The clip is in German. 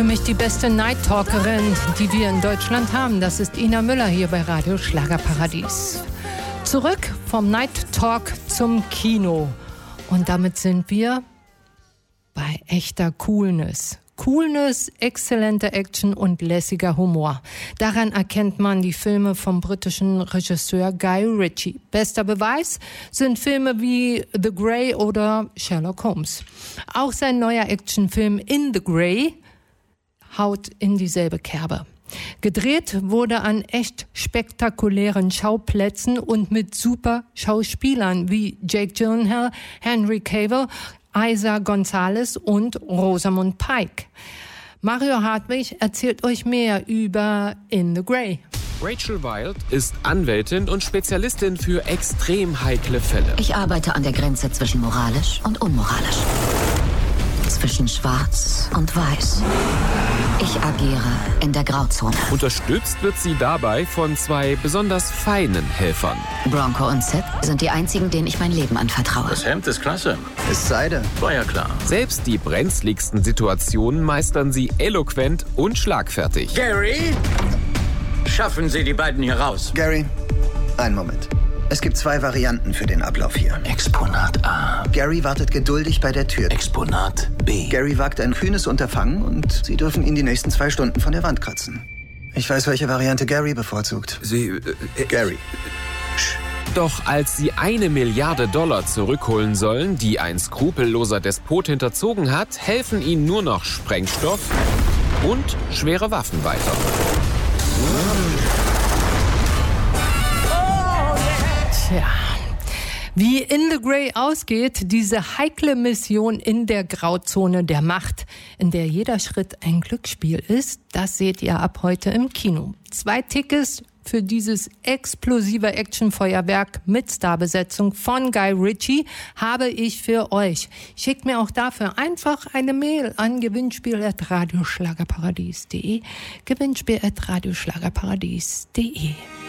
mich die beste Night Talkerin, die wir in Deutschland haben. Das ist Ina Müller hier bei Radio Schlagerparadies. Zurück vom Night Talk zum Kino. Und damit sind wir bei echter Coolness. Coolness, exzellente Action und lässiger Humor. Daran erkennt man die Filme vom britischen Regisseur Guy Ritchie. Bester Beweis sind Filme wie The Grey oder Sherlock Holmes. Auch sein neuer Actionfilm In the Grey haut in dieselbe Kerbe. Gedreht wurde an echt spektakulären Schauplätzen und mit super Schauspielern wie Jake Gyllenhaal, Henry Cavill, Isa Gonzalez und Rosamund Pike. Mario Hartwig erzählt euch mehr über In the Grey. Rachel Wild ist Anwältin und Spezialistin für extrem heikle Fälle. Ich arbeite an der Grenze zwischen moralisch und unmoralisch. Zwischen schwarz und weiß. Ich agiere in der Grauzone. Unterstützt wird sie dabei von zwei besonders feinen Helfern. Bronco und Sid sind die einzigen, denen ich mein Leben anvertraue. Das Hemd ist klasse. Es sei denn. War ja klar. Selbst die brenzligsten Situationen meistern sie eloquent und schlagfertig. Gary, schaffen Sie die beiden hier raus. Gary, einen Moment. Es gibt 2 Varianten für den Ablauf hier. Exponat A. Gary wartet geduldig bei der Tür. Exponat B. Gary wagt ein kühnes Unterfangen und Sie dürfen ihn die nächsten 2 Stunden von der Wand kratzen. Ich weiß, welche Variante Gary bevorzugt. Gary. Doch als sie $1 Milliarde zurückholen sollen, die ein skrupelloser Despot hinterzogen hat, helfen ihnen nur noch Sprengstoff und schwere Waffen weiter. Tja, wie In the Grey ausgeht, diese heikle Mission in der Grauzone der Macht, in der jeder Schritt ein Glücksspiel ist, das seht ihr ab heute im Kino. 2 Tickets für dieses explosive Actionfeuerwerk mit Starbesetzung von Guy Ritchie habe ich für euch. Schickt mir auch dafür einfach eine Mail an gewinnspiel@radioschlagerparadies.de. gewinnspiel@radioschlagerparadies.de.